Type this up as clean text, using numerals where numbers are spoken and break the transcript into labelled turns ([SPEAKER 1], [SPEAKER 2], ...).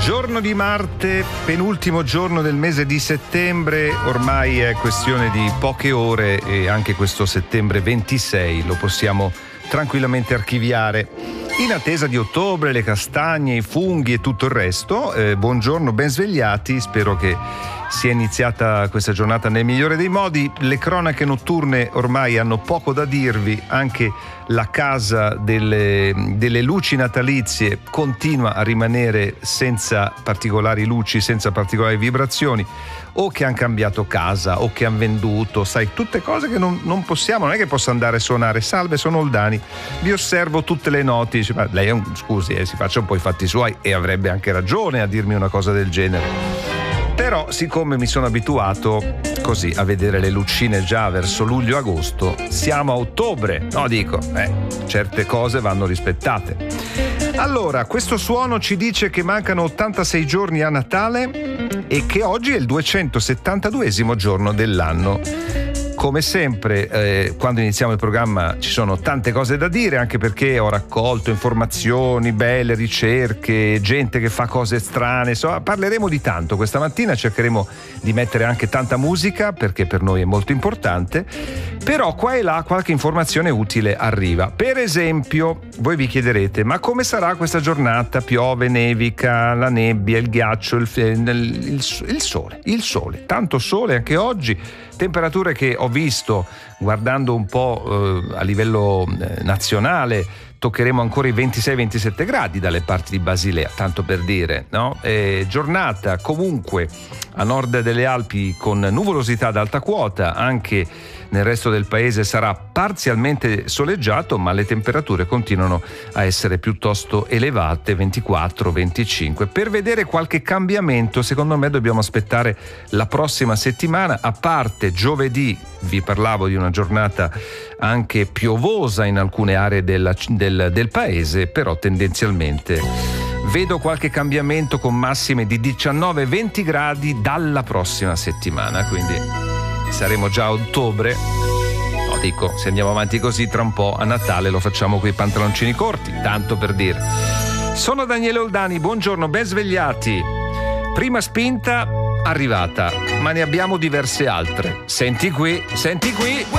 [SPEAKER 1] Giorno di Marte, penultimo giorno del mese di settembre, ormai è questione di poche ore e anche questo settembre 26 lo possiamo tranquillamente archiviare. In attesa di ottobre, le castagne, i funghi e tutto il resto, buongiorno, ben svegliati, spero che sia iniziata questa giornata nel migliore dei modi. Le cronache notturne ormai hanno poco da dirvi, anche la casa delle luci natalizie continua a rimanere senza particolari luci, senza particolari vibrazioni, o che hanno cambiato casa o che hanno venduto, sai, tutte cose che non possiamo, non è che posso andare a suonare salve, sono Oldani, vi osservo tutte le noti, dice, ma lei scusi, si faccia un po' i fatti suoi, e avrebbe anche ragione a dirmi una cosa del genere. Però siccome mi sono abituato così a vedere le lucine già verso luglio-agosto, siamo a ottobre, no, dico, certe cose vanno rispettate. Allora, questo suono ci dice che mancano 86 giorni a Natale e che oggi è il 272esimo giorno dell'anno. Come sempre, quando iniziamo il programma ci sono tante cose da dire, anche perché ho raccolto informazioni, belle ricerche, gente che fa cose strane, insomma, parleremo di tanto. Questa mattina cercheremo di mettere anche tanta musica, perché per noi è molto importante, però qua e là qualche informazione utile arriva. Per esempio, voi vi chiederete, ma come sarà questa giornata? Piove, nevica, la nebbia, il ghiaccio, il sole, tanto sole anche oggi. Temperature che ho visto guardando un po' a livello nazionale, toccheremo ancora i 26-27 gradi dalle parti di Basilea, tanto per dire, no? Giornata comunque a nord delle Alpi con nuvolosità ad alta quota, anche nel resto del paese sarà parzialmente soleggiato, ma le temperature continuano a essere piuttosto elevate, 24-25. Per vedere qualche cambiamento, secondo me dobbiamo aspettare la prossima settimana, a parte giovedì, vi parlavo di una giornata anche piovosa in alcune aree del paese, però tendenzialmente vedo qualche cambiamento con massime di 19-20 gradi dalla prossima settimana, quindi saremo già a ottobre. No, dico, se andiamo avanti così tra un po' a Natale lo facciamo coi pantaloncini corti, tanto per dire. Sono Daniele Oldani, buongiorno, ben svegliati. Prima spinta arrivata, ma ne abbiamo diverse altre. Senti qui.